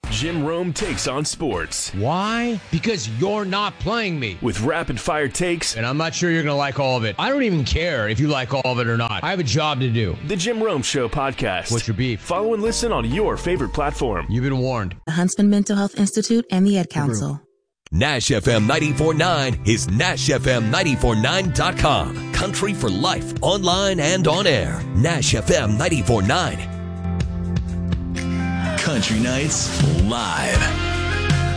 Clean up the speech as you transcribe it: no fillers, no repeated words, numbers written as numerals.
Jim Rome takes on sports. Why? Because you're not playing me. With rapid-fire takes. And I'm not sure you're going to like all of it. I don't even care if you like all of it or not. I have a job to do. The Jim Rome Show podcast. What's your beef? Follow and listen on your favorite platform. You've been warned. The Huntsman Mental Health Institute and the Ad Council. Nash FM 94.9 is NashFM949.com. Country for life, online and on air. Nash FM 94.9. Country Nights Live.